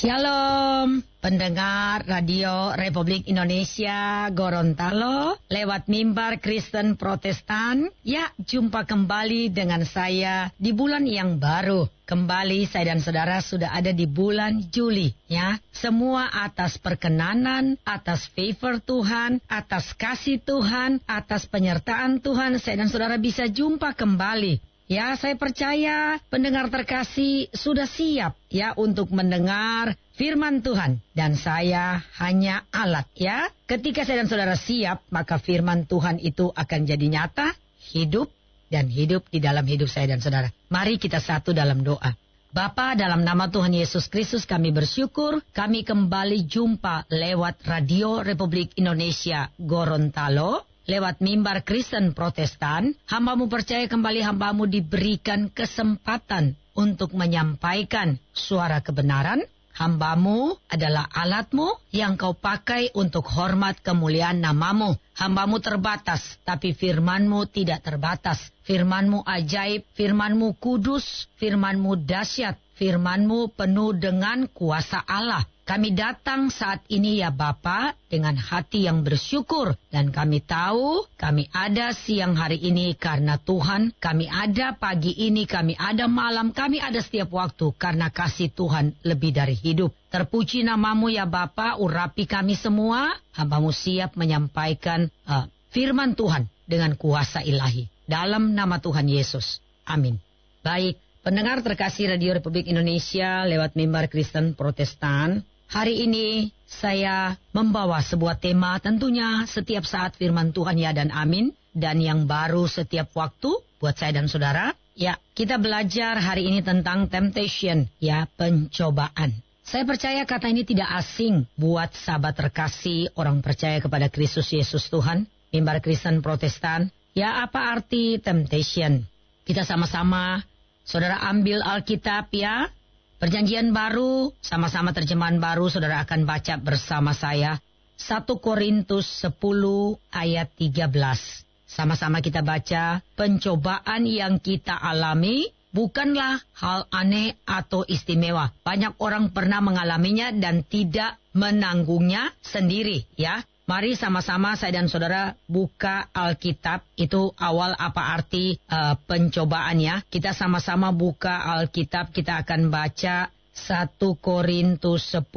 Shalom, pendengar Radio Republik Indonesia Gorontalo lewat mimbar Kristen Protestan. Ya, jumpa kembali dengan saya di bulan yang baru. Kembali saya dan saudara sudah ada di bulan Juli. Ya, semua atas perkenanan, atas favor Tuhan, atas kasih Tuhan, atas penyertaan Tuhan, saya dan saudara bisa jumpa kembali. Ya, saya percaya pendengar terkasih sudah siap ya untuk mendengar firman Tuhan. Dan saya hanya alat ya. Ketika saya dan saudara siap, maka firman Tuhan itu akan jadi nyata, hidup, dan hidup di dalam hidup saya dan saudara. Mari kita satu dalam doa. Bapa, dalam nama Tuhan Yesus Kristus kami bersyukur. Kami kembali jumpa lewat Radio Republik Indonesia Gorontalo. Lewat mimbar Kristen Protestan, hamba-Mu percaya kembali hamba-Mu diberikan kesempatan untuk menyampaikan suara kebenaran. Hamba-Mu adalah alat-Mu yang Kau pakai untuk hormat kemuliaan nama-Mu. Hamba-Mu terbatas, tapi firman-Mu tidak terbatas. Firman-Mu ajaib, firman-Mu kudus, firman-Mu dahsyat, firman-Mu penuh dengan kuasa Allah. Kami datang saat ini ya Bapa dengan hati yang bersyukur. Dan kami tahu kami ada siang hari ini karena Tuhan. Kami ada pagi ini, kami ada malam, kami ada setiap waktu karena kasih Tuhan lebih dari hidup. Terpuji nama-Mu ya Bapa, urapi kami semua. Hamba-Mu siap menyampaikan firman Tuhan dengan kuasa ilahi. Dalam nama Tuhan Yesus. Amin. Baik, pendengar terkasih Radio Republik Indonesia lewat mimbar Kristen Protestan. Hari ini saya membawa sebuah tema tentunya setiap saat firman Tuhan ya dan amin. Dan yang baru setiap waktu buat saya dan saudara. Ya, kita belajar hari ini tentang temptation, ya, pencobaan. Saya percaya kata ini tidak asing buat sahabat terkasih orang percaya kepada Kristus Yesus Tuhan. Mimbar Kristen Protestan. Ya, apa arti temptation? Kita sama-sama, saudara ambil Alkitab ya. Perjanjian baru, sama-sama terjemahan baru, saudara akan baca bersama saya. 1 Korintus 10 ayat 13. Sama-sama kita baca, pencobaan yang kita alami bukanlah hal aneh atau istimewa. Banyak orang pernah mengalaminya dan tidak menanggungnya sendiri ya. Mari sama-sama saya dan saudara buka Alkitab. Itu awal apa arti pencobaan ya. Kita sama-sama buka Alkitab. Kita akan baca 1 Korintus 10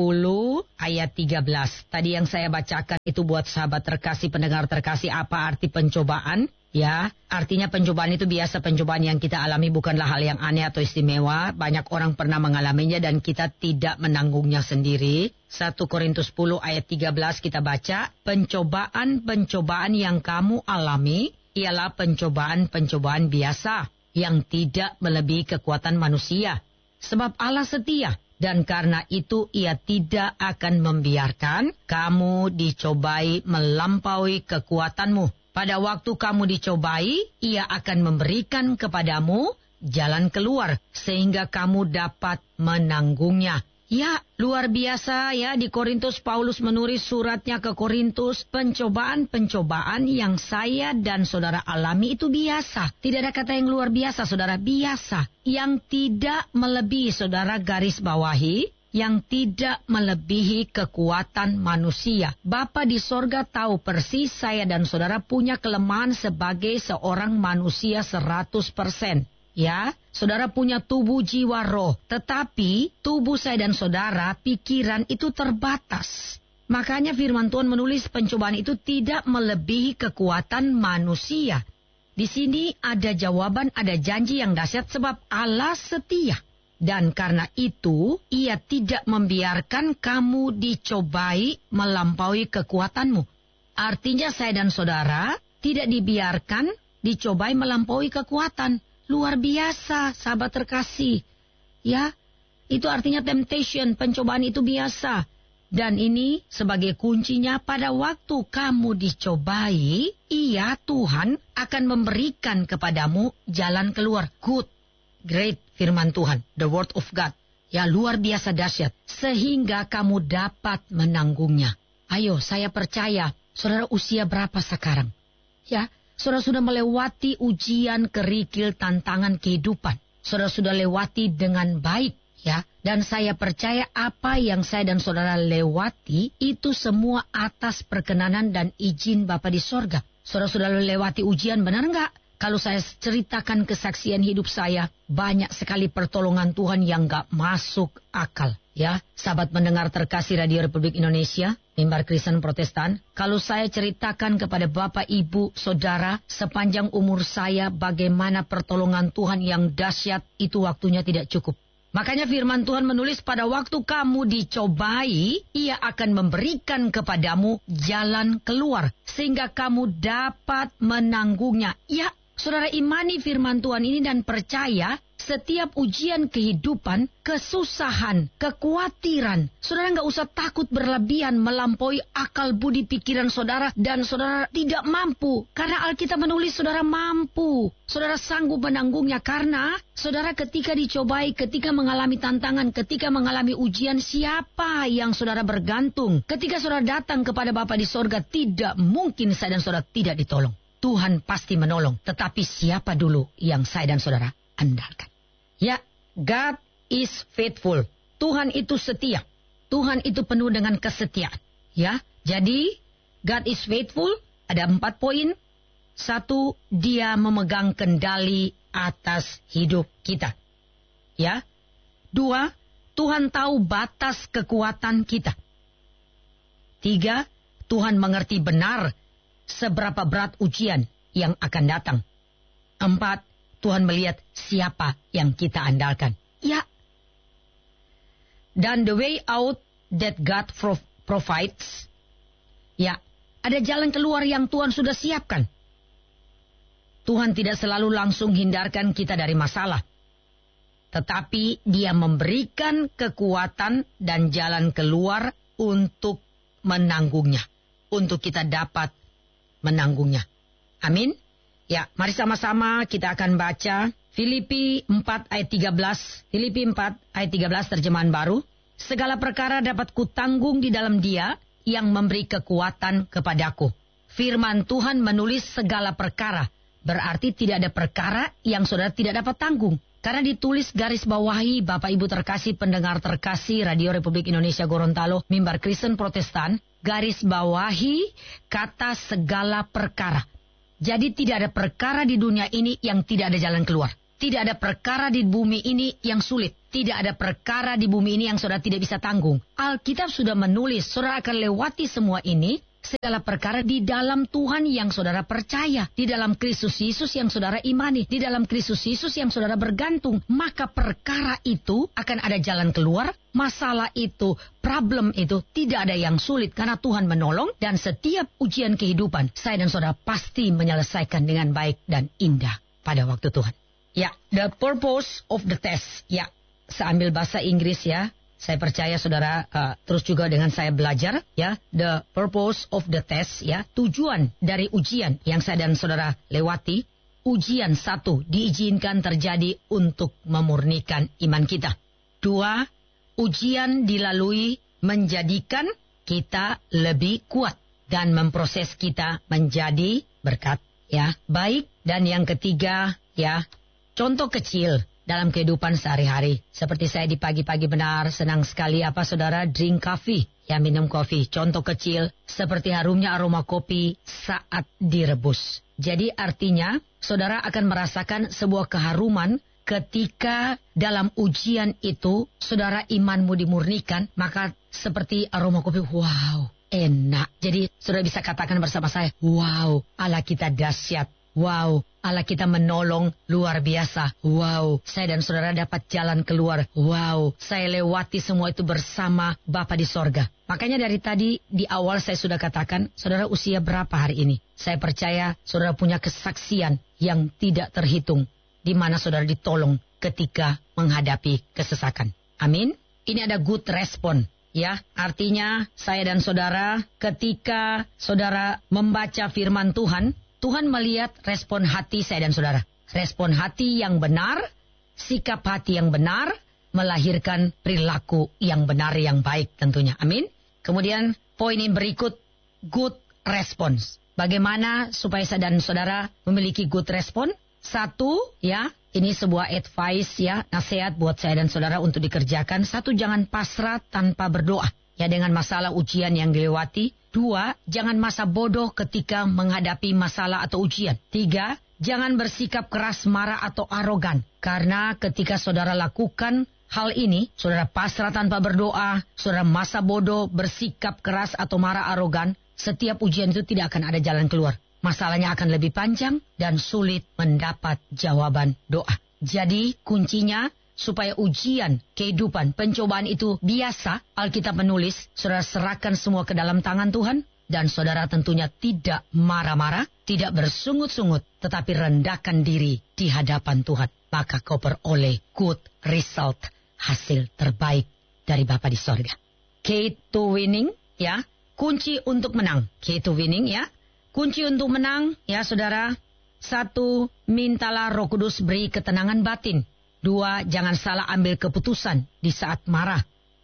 ayat 13. Tadi yang saya bacakan itu buat sahabat terkasih, pendengar terkasih, apa arti pencobaan. Ya, artinya pencobaan itu biasa, pencobaan yang kita alami bukanlah hal yang aneh atau istimewa. Banyak orang pernah mengalaminya dan kita tidak menanggungnya sendiri. 1 Korintus 10 ayat 13 kita baca, pencobaan-pencobaan yang kamu alami ialah pencobaan-pencobaan biasa yang tidak melebihi kekuatan manusia. Sebab Allah setia dan karena itu Ia tidak akan membiarkan kamu dicobai melampaui kekuatanmu. Pada waktu kamu dicobai, Ia akan memberikan kepadamu jalan keluar sehingga kamu dapat menanggungnya. Ya, luar biasa ya, di Korintus Paulus menulis suratnya ke Korintus, pencobaan-pencobaan yang saya dan saudara alami itu biasa. Tidak ada kata yang luar biasa, saudara, biasa. Yang tidak melebihi, saudara garis bawahi, yang tidak melebihi kekuatan manusia. Bapa di sorga tahu persis saya dan saudara punya kelemahan sebagai seorang manusia 100%. Ya, saudara punya tubuh, jiwa, roh. Tetapi tubuh saya dan saudara, pikiran itu terbatas. Makanya firman Tuhan menulis pencobaan itu tidak melebihi kekuatan manusia. Di sini ada jawaban, ada janji yang dahsyat sebab Allah setia. Dan karena itu, Ia tidak membiarkan kamu dicobai melampaui kekuatanmu. Artinya saya dan saudara tidak dibiarkan dicobai melampaui kekuatan. Luar biasa, sahabat terkasih. Ya, itu artinya temptation, pencobaan itu biasa. Dan ini sebagai kuncinya pada waktu kamu dicobai, Ia, Tuhan, akan memberikan kepadamu jalan keluar. Good, great firman Tuhan, the word of God. Ya, luar biasa dahsyat. Sehingga kamu dapat menanggungnya. Ayo, saya percaya, saudara usia berapa sekarang? Ya, saudara sudah melewati ujian kerikil tantangan kehidupan. Saudara sudah lewati dengan baik. Ya, dan saya percaya apa yang saya dan saudara lewati itu semua atas perkenanan dan izin Bapa di sorga. Saudara sudah lewati ujian, benar enggak? Kalau saya ceritakan kesaksian hidup saya, banyak sekali pertolongan Tuhan yang enggak masuk akal. Ya, sahabat mendengar terkasih Radio Republik Indonesia, Mimbar Kristen Protestan, kalau saya ceritakan kepada Bapak, Ibu, Saudara, sepanjang umur saya bagaimana pertolongan Tuhan yang dahsyat, itu waktunya tidak cukup. Makanya firman Tuhan menulis pada waktu kamu dicobai, Ia akan memberikan kepadamu jalan keluar, sehingga kamu dapat menanggungnya. Ya, saudara imani firman Tuhan ini dan percaya setiap ujian kehidupan, kesusahan, kekhawatiran, saudara nggak usah takut berlebihan melampaui akal budi pikiran saudara dan saudara tidak mampu. Karena Alkitab menulis saudara mampu, saudara sanggup menanggungnya karena saudara ketika dicobai, ketika mengalami tantangan, ketika mengalami ujian, siapa yang saudara bergantung? Ketika saudara datang kepada Bapa di sorga, tidak mungkin saya dan saudara tidak ditolong. Tuhan pasti menolong, tetapi siapa dulu yang saya dan saudara andalkan? Ya, God is faithful. Tuhan itu setia. Tuhan itu penuh dengan kesetiaan. Ya, jadi God is faithful. Ada 4 poin. 1, Dia memegang kendali atas hidup kita. Ya. 2, Tuhan tahu batas kekuatan kita. 3, Tuhan mengerti benar seberapa berat ujian yang akan datang. 4, Tuhan melihat siapa yang kita andalkan. Ya. Dan the way out that God provides. Ya. Ada jalan keluar yang Tuhan sudah siapkan. Tuhan tidak selalu langsung hindarkan kita dari masalah. Tetapi Dia memberikan kekuatan dan jalan keluar untuk menanggungnya. Untuk kita dapat menanggungnya. Amin. Ya, mari sama-sama kita akan baca Filipi 4 ayat 13. Filipi 4 ayat 13 terjemahan baru. Segala perkara dapat kutanggung di dalam Dia yang memberi kekuatan kepadaku. Firman Tuhan menulis segala perkara. Berarti tidak ada perkara yang saudara tidak dapat tanggung. Karena ditulis garis bawahi Bapak Ibu terkasih, pendengar terkasih Radio Republik Indonesia Gorontalo, Mimbar Kristen Protestan, garis bawahi kata segala perkara. Jadi tidak ada perkara di dunia ini yang tidak ada jalan keluar. Tidak ada perkara di bumi ini yang sulit. Tidak ada perkara di bumi ini yang saudara tidak bisa tanggung. Alkitab sudah menulis, saudara akan lewati semua ini. Segala perkara di dalam Tuhan yang saudara percaya. Di dalam Kristus Yesus yang saudara imani. Di dalam Kristus Yesus yang saudara bergantung. Maka perkara itu akan ada jalan keluar. Masalah itu, problem itu tidak ada yang sulit. Karena Tuhan menolong. Dan setiap ujian kehidupan, saya dan saudara pasti menyelesaikan dengan baik dan indah pada waktu Tuhan. Ya, the purpose of the test. Ya, saya ambil bahasa Inggris ya. Saya percaya saudara terus juga dengan saya belajar ya, the purpose of the test ya, tujuan dari ujian yang saya dan saudara lewati. Ujian 1 diizinkan terjadi untuk memurnikan iman kita. 2, ujian dilalui menjadikan kita lebih kuat dan memproses kita menjadi berkat ya, baik. Dan yang ketiga ya, contoh kecil dalam kehidupan sehari-hari. Seperti saya di pagi-pagi benar senang sekali saudara drink coffee. Ya, minum kopi. Contoh kecil seperti harumnya aroma kopi saat direbus. Jadi artinya saudara akan merasakan sebuah keharuman ketika dalam ujian itu saudara imanmu dimurnikan. Maka seperti aroma kopi, wow, enak. Jadi saudara bisa katakan bersama saya, wow, Allah kita dahsyat. Wow, Allah kita menolong luar biasa. Wow, saya dan saudara dapat jalan keluar. Wow, saya lewati semua itu bersama Bapa di sorga. Makanya dari tadi di awal saya sudah katakan, saudara usia berapa hari ini? Saya percaya saudara punya kesaksian yang tidak terhitung. Di mana saudara ditolong ketika menghadapi kesesakan. Amin. Ini ada good respon. Ya, artinya saya dan saudara ketika saudara membaca firman Tuhan, Tuhan melihat respon hati saya dan saudara. Respon hati yang benar, sikap hati yang benar, melahirkan perilaku yang benar, yang baik tentunya. Amin. Kemudian poin yang berikut, good response. Bagaimana supaya saya dan saudara memiliki good response? 1, ya, Ini sebuah advice ya, nasihat buat saya dan saudara untuk dikerjakan. 1, jangan pasrah tanpa berdoa. Ya, dengan masalah ujian yang dilewati. 2, jangan masa bodoh ketika menghadapi masalah atau ujian. 3, jangan bersikap keras, marah atau arogan. Karena ketika saudara lakukan hal ini, saudara pasrah tanpa berdoa, saudara masa bodoh, bersikap keras atau marah arogan, setiap ujian itu tidak akan ada jalan keluar. Masalahnya akan lebih panjang dan sulit mendapat jawaban doa. Jadi kuncinya supaya ujian, kehidupan, pencobaan itu biasa, Alkitab menulis, saudara serahkan semua ke dalam tangan Tuhan. Dan saudara tentunya tidak marah-marah, tidak bersungut-sungut, tetapi rendahkan diri di hadapan Tuhan. Maka kau peroleh good result, hasil terbaik dari Bapa di sorga. Key to winning, ya, kunci untuk menang. Key to winning, ya. Kunci untuk menang, ya saudara. 1, mintalah Roh Kudus beri ketenangan batin. 2, jangan salah ambil keputusan di saat marah.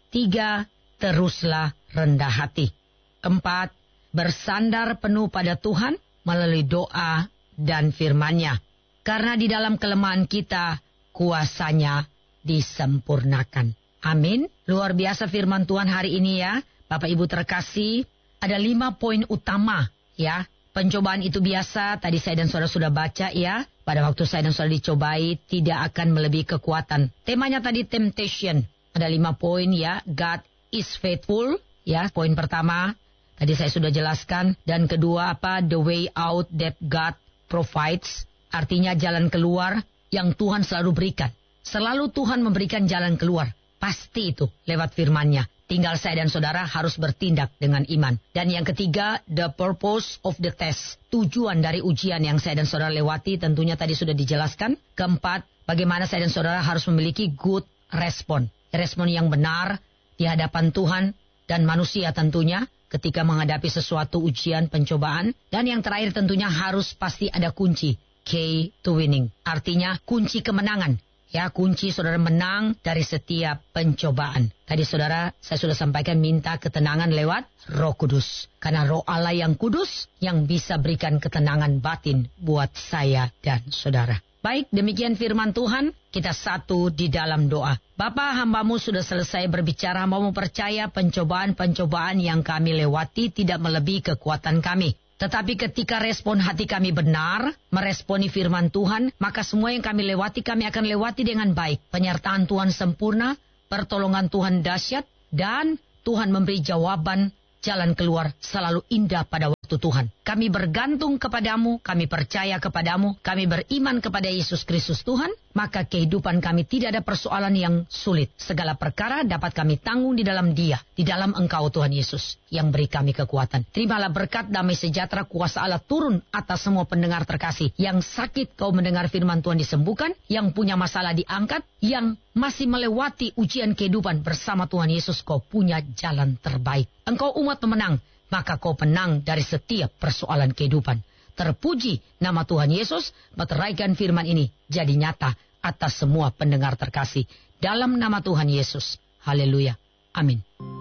3, teruslah rendah hati. 4, bersandar penuh pada Tuhan melalui doa dan firman-Nya. Karena di dalam kelemahan kita, kuasanya disempurnakan. Amin. Luar biasa firman Tuhan hari ini ya. Bapak Ibu terkasih, ada 5 poin utama ya. Pencobaan itu biasa, tadi saya dan saudara sudah baca ya. Pada waktu saya dan saudara dicobai, tidak akan melebihi kekuatan. Temanya tadi temptation. Ada 5 poin ya. God is faithful ya. Poin pertama, tadi saya sudah jelaskan. Dan kedua apa? The way out that God provides. Artinya jalan keluar yang Tuhan selalu berikan. Selalu Tuhan memberikan jalan keluar. Pasti itu lewat firman-Nya. Tinggal saya dan saudara harus bertindak dengan iman. Dan yang ketiga, the purpose of the test. Tujuan dari ujian yang saya dan saudara lewati tentunya tadi sudah dijelaskan. Keempat, bagaimana saya dan saudara harus memiliki good respon. Respon yang benar di hadapan Tuhan dan manusia tentunya ketika menghadapi sesuatu ujian, pencobaan. Dan yang terakhir tentunya harus pasti ada kunci. Key to winning. Artinya kunci kemenangan. Ya, kunci saudara menang dari setiap pencobaan. Tadi saudara, saya sudah sampaikan minta ketenangan lewat Roh Kudus. Karena Roh Allah yang kudus yang bisa berikan ketenangan batin buat saya dan saudara. Baik, demikian firman Tuhan, kita satu di dalam doa. Bapa, hamba-Mu sudah selesai berbicara, hamba-Mu percaya pencobaan-pencobaan yang kami lewati tidak melebihi kekuatan kami. Tetapi ketika respon hati kami benar, meresponi firman Tuhan, maka semua yang kami lewati, kami akan lewati dengan baik. Penyertaan Tuhan sempurna, pertolongan Tuhan dahsyat, dan Tuhan memberi jawaban, jalan keluar selalu indah pada waktu Tuhan. Kami bergantung kepadamu, kami percaya kepadamu, kami beriman kepada Yesus Kristus Tuhan, maka kehidupan kami tidak ada persoalan yang sulit. Segala perkara dapat kami tanggung di dalam Dia, di dalam Engkau Tuhan Yesus, yang beri kami kekuatan. Terimalah berkat damai sejahtera kuasa Allah turun atas semua pendengar terkasih. Yang sakit kau mendengar firman Tuhan disembuhkan, yang punya masalah diangkat, yang masih melewati ujian kehidupan bersama Tuhan Yesus, kau punya jalan terbaik. Engkau umat pemenang, maka kau menang dari setiap persoalan kehidupan. Terpuji nama Tuhan Yesus, meteraikan firman ini jadi nyata atas semua pendengar terkasih. Dalam nama Tuhan Yesus. Haleluya. Amin.